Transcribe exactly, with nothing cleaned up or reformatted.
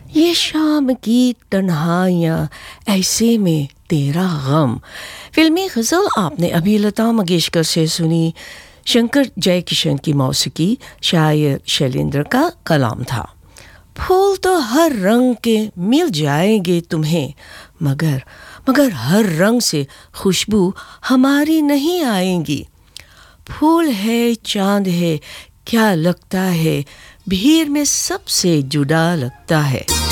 ये शाम की तन्हाइयाँ, ऐसे में तेरा गम। फिल्मी गज़ल आपने अभी लता मंगेशकर से सुनी। शंकर जयकिशन की मौसीकी, शायर शैलेंद्र का कलाम था। फूल तो हर रंग के मिल जाएंगे तुम्हें, मगर मगर हर रंग से खुशबू हमारी नहीं आएंगी। फूल है, चांद है, क्या लगता है, भीड़ में सबसे जुदा लगता है।